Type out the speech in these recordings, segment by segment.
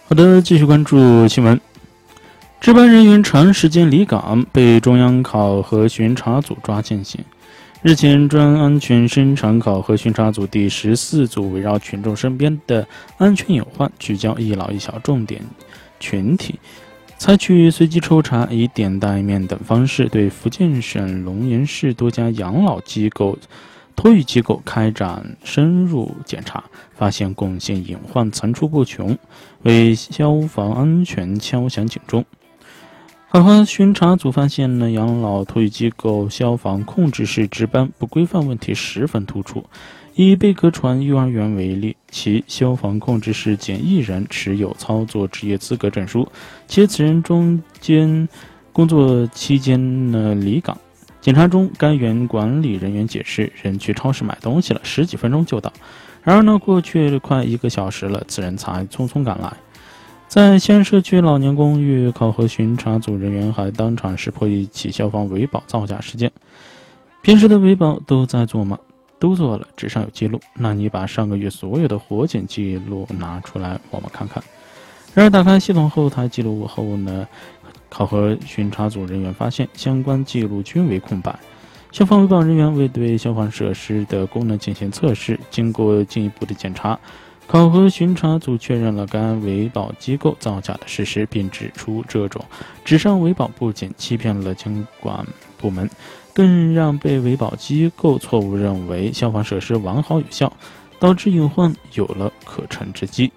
好的，继续关注新闻。值班人员长时间离岗，被中央考核巡查组抓现行。日前，专安全生产考核巡查组第14组围绕群众身边的安全隐患，聚焦一老一小重点群体，采取随机抽查、以点带面等方式，对福建省龙岩市多家养老机构、托育机构开展深入检查，发现贡献隐患层出不穷，为消防安全敲响警钟。考核巡查组发现呢，养老托育机构消防控制室值班不规范问题十分突出。以贝壳船幼儿园为例，其消防控制室仅1人持有操作职业资格证书，且此人中间工作期间呢离岗。检查中，该园管理人员解释，人去超市买东西了，10几分钟就到。然而呢，过去快1个小时了，此人才匆匆赶来。在西安社区老年公寓，考核巡查组人员还当场识破一起消防维保造假事件。平时的维保都在做吗？都做了，纸上有记录。那你把上个月所有的火检记录拿出来，我们看看。然而打开系统后台记录后呢，考核巡查组人员发现相关记录均为空白。消防维保人员未对消防设施的功能进行测试，经过进一步的检查，考核巡查组确认了该维保机构造假的事实，并指出这种纸上维保不仅欺骗了监管部门，更让被维保机构错误认为消防设施完好有效，导致隐患有了可乘之机。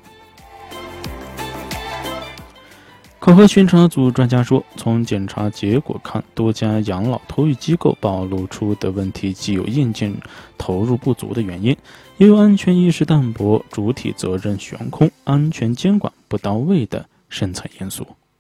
考核巡查组专家说，从检查结果看，多家养老托育机构暴露出的问题既有硬件投入不足的原因，也有安全意识淡薄、主体责任悬空、安全监管不到位的深层因素。